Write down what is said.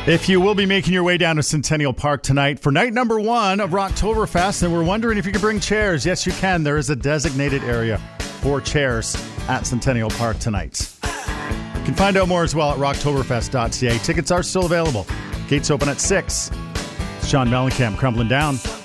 If you will be making your way down to Centennial Park tonight for night number 1 of Rocktoberfest, and we're wondering if you can bring chairs. Yes, you can. There is a designated area for chairs at Centennial Park tonight. You can find out more as well at rocktoberfest.ca. Tickets are still available. Gates open at 6. It's Sean Mellencamp crumbling down.